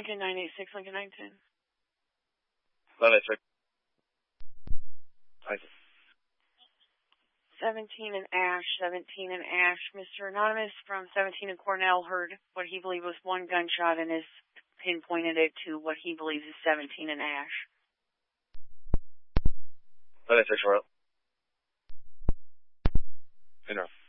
Lincoln 986, Lincoln 910. 986. 17 and Ash, 17 and Ash. Mr. Anonymous from 17 and Cornell heard what he believed was one gunshot and has pinpointed it to what he believes is 17 and Ash. 986, Royal. Enough.